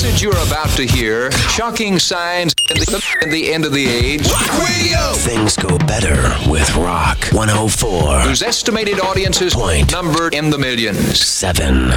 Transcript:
message you're about to hear, shocking signs in the end of the age. Rock Radio! Things go better with Rock 104. Whose estimated audiences Point. numbered in the millions. 7.